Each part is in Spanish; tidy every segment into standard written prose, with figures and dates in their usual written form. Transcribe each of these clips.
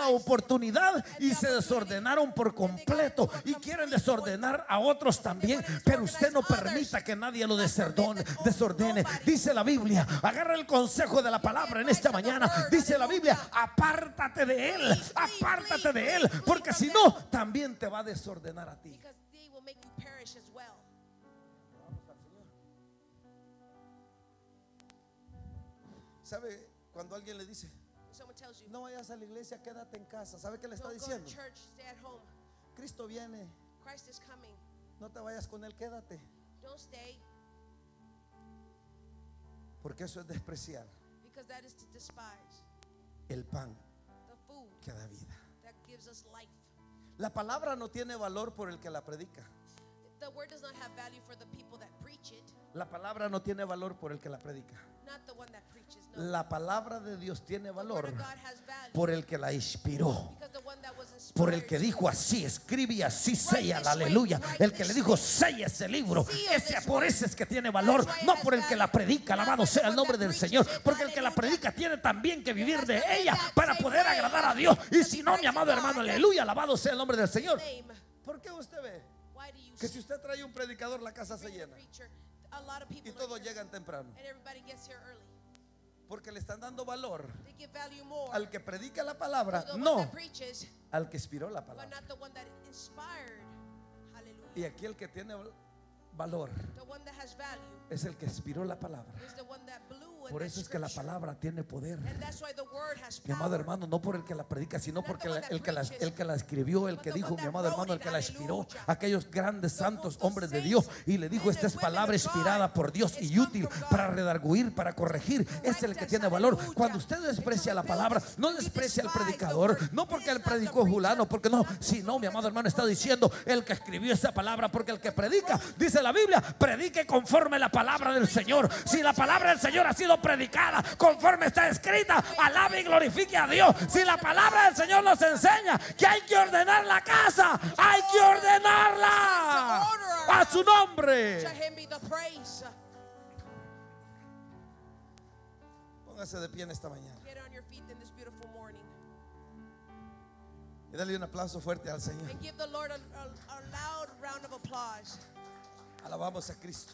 la oportunidad y se desordenaron por completo y quieren desordenar a otros también, pero usted no permita que nadie lo desordene. Dice la Biblia, agarra el consejo de la palabra en esta mañana. Dice la Biblia, apártate de él, porque si no, también te va a desordenar a ti. ¿Sabe? Cuando alguien le dice, no vayas a la iglesia, quédate en casa, ¿sabe qué le está diciendo? Cristo viene, no te vayas con él, quédate. Porque eso es despreciar el pan que da vida. La palabra no tiene valor por el que la predica. La palabra no tiene valor por el que la predica. La palabra de Dios tiene valor por el que la inspiró, por el que dijo así escribe y así sella, aleluya. El que le dijo sella ese libro, por ese es que tiene valor, no por el que la predica. Alabado sea el nombre del Señor, porque el que la predica tiene también que vivir de ella para poder agradar a Dios. Y si no, mi amado hermano, aleluya, alabado sea el nombre del Señor. ¿Por qué usted ve que si usted trae un predicador, la casa se llena y todos llegan temprano? Porque le están dando valor al que predica la palabra, no al que inspiró la palabra. Y aquí el que tiene valor es el que inspiró la palabra. Por eso es que la palabra tiene poder, mi amado hermano, no por el que la predica, sino porque el que la escribió, el que dijo, mi amado hermano, el que la inspiró, aquellos grandes santos hombres de Dios, y le dijo, esta es palabra inspirada por Dios y útil para redarguir, para corregir. Es el que tiene valor. Cuando usted desprecia la palabra, no desprecia al predicador, no porque él predicó fulano, porque no, sino, mi amado hermano, está diciendo el que escribió esa palabra, porque el que predica, dice la Biblia, predique conforme la palabra del Señor. Si la palabra del Señor ha sido predicada conforme está escrita, alabe y glorifique a Dios. Si la palabra del Señor nos enseña que hay que ordenar la casa, hay que ordenarla a su nombre. Póngase de pie en esta mañana y dale un aplauso fuerte al Señor. Alabamos a Cristo.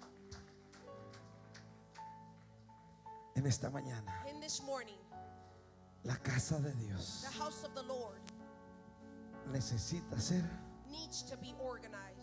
En esta mañana, la casa de Dios necesita ser